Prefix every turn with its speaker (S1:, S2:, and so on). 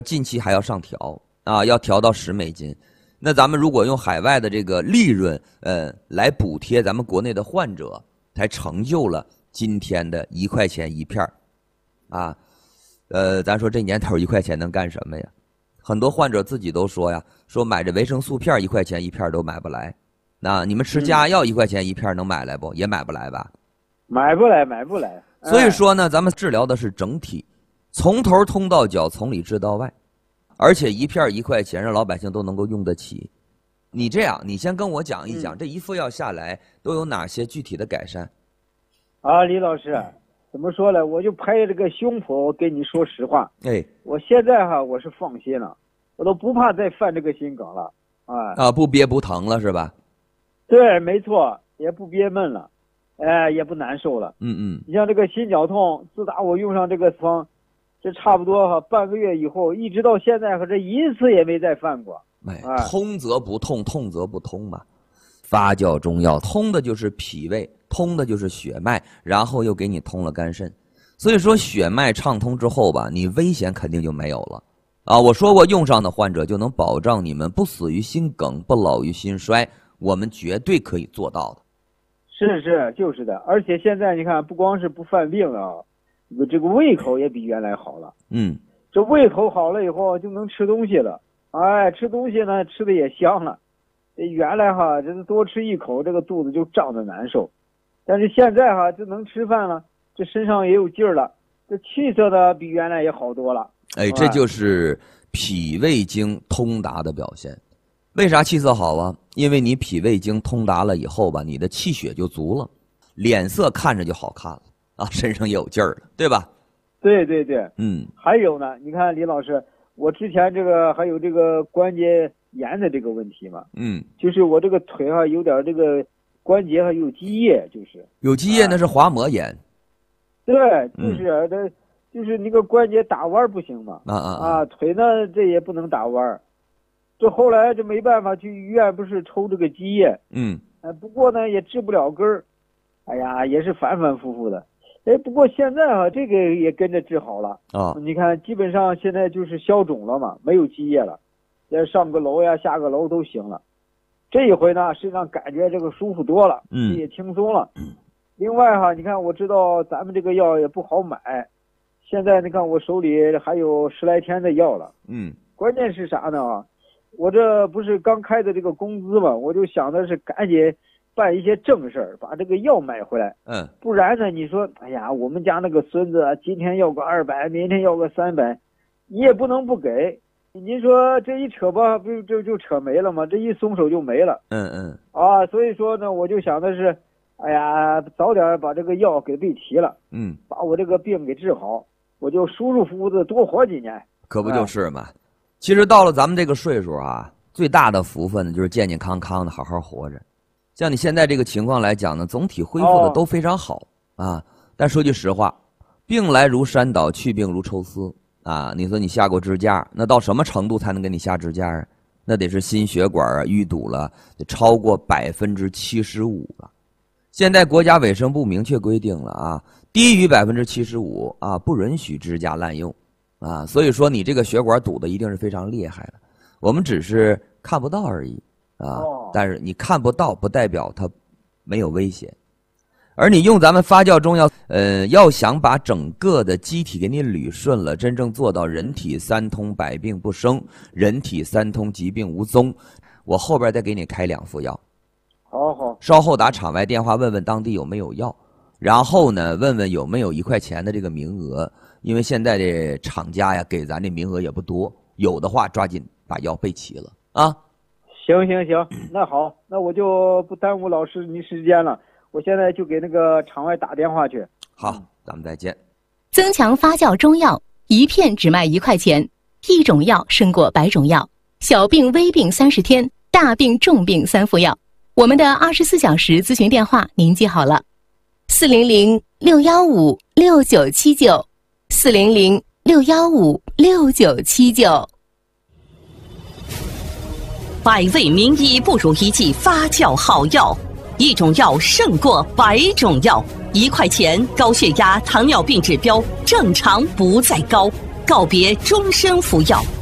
S1: 近期还要上调啊，要调到$10。那咱们如果用海外的这个利润，来补贴咱们国内的患者，才成就了今天的1块钱一片啊。咱说这年头1块钱能干什么呀？很多患者自己都说呀，说买这维生素片1块钱一片都买不来。那你们吃加药1块钱一片能买来不？也买不来吧？
S2: 买不来，买不来。
S1: 所以说呢，咱们治疗的是整体，从头通到脚，从里治到外，而且一片1块钱，让老百姓都能够用得起。你这样，你先跟我讲一讲，这一副药下来都有哪些具体的改善？
S2: 啊，李老师，怎么说呢？我就拍这个胸脯，我跟你说实话，我现在我是放心了，我都不怕再犯这个心梗了，
S1: 不憋不疼了是吧？
S2: 对，没错，也不憋闷了，也不难受了。你像这个心绞痛，自打我用上这个方，这差不多半个月以后，一直到现在这一次也没再犯过。
S1: 通则不痛，痛则不通嘛。发酵中药通的就是脾胃，通的就是血脉，然后又给你通了肝肾。所以说血脉畅通之后吧，你危险肯定就没有了啊！我说过，用上的患者就能保障你们不死于心梗，不老于心衰，我们绝对可以做到的。
S2: 是，就是的。而且现在你看，不光是不犯病了，这个胃口也比原来好了。这胃口好了以后就能吃东西了，吃东西呢吃的也香了。原来这多吃一口，这个肚子就胀得难受，但是现在就能吃饭了，这身上也有劲儿了，这气色呢比原来也好多了。
S1: 这就是脾胃经通达的表现。为啥气色好啊？因为你脾胃经通达了以后吧，你的气血就足了，脸色看着就好看了啊，身上也有劲儿了，对吧？
S2: 对。还有呢，你看李老师，我之前这个还有这个关节炎的这个问题嘛，就是我这个腿有点这个关节有积液，就是
S1: 有积液，那是滑膜炎。
S2: 对，就是那个关节打弯不行嘛，腿呢这也不能打弯。这后来这没办法，去医院不是抽这个积液，不过呢也治不了根儿，也是反反复复的。不过现在这个也跟着治好了你看基本上现在就是消肿了嘛，没有积液了，上个楼呀下个楼都行了。这一回呢身上感觉这个舒服多了，也轻松了。另外你看我知道咱们这个药也不好买，现在你看我手里还有10来天的药了。关键是啥呢我这不是刚开的这个工资嘛，我就想的是赶紧办一些正事儿，把这个药买回来。不然呢，你说，我们家那个孙子今天要个200，明天要个300，你也不能不给。您说这一扯吧，不就扯没了吗？这一松手就没了。所以说呢，我就想的是，早点把这个药给备齐了。把我这个病给治好，我就舒舒服服的多活几年。
S1: 可不就是嘛。其实到了咱们这个岁数最大的福分呢，就是健健康康的好好活着。像你现在这个情况来讲呢，总体恢复的都非常好但说句实话，病来如山倒，去病如抽丝你说你下过支架，那到什么程度才能给你下支架那得是心血管淤堵了，得超过75%了。现在国家卫生部明确规定了低于75%不允许支架滥用所以说你这个血管堵的一定是非常厉害的，我们只是看不到而已但是你看不到不代表它没有危险。而你用咱们发酵中药要想把整个的机体给你捋顺了，真正做到人体三通百病不生，人体三通疾病无踪，我后边再给你开2副药。
S2: 好，
S1: 稍后打场外电话问问当地有没有药，然后呢问问有没有1块钱的这个名额，因为现在这厂家给咱这名额也不多，有的话抓紧把药备齐了
S2: 行，那好，那我就不耽误老师您时间了，我现在就给那个场外打电话去。
S1: 好，咱们再见。
S3: 增强发酵中药，一片只卖1块钱，一种药胜过100种药，小病微病30天，大病重病3副药。我们的24小时咨询电话您记好了，400-615-6979，400-615-6979。
S4: 百味名医不如一剂发酵好药，一种药胜过100种药，1块钱高血压、糖尿病指标正常不再高， 告别终身服药。